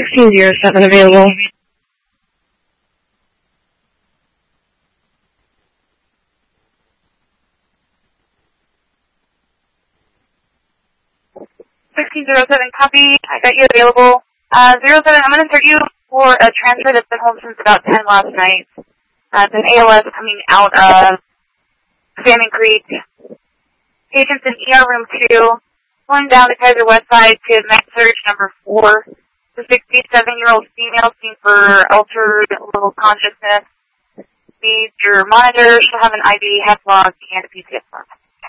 1607 available. Copy. I got you available. 07, I'm going to insert you for a transfer that's been home since about 10 last night. It's an ALS coming out of Salmon Creek. Patient's in ER room 2, pulling down the Kaiser West side to med surge number 4. The 67-year-old female seen for altered level consciousness. Needs your monitor. She'll have an IV, HEP log, and a PCS log.